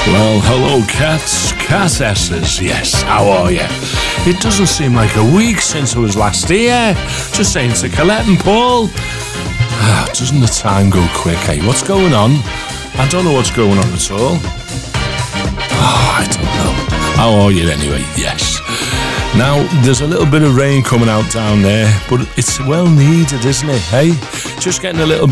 Well, hello, cats. Catesses, yes, how are you? It doesn't seem like a week since I was last here. Just saying to Colette and Paul. Doesn't the time go quick, eh? What's going on? I don't know what's going on at all. I don't know. How are you anyway? Yes. Now, there's a little bit of rain coming out down there, but it's well needed, isn't it, hey? Just getting a little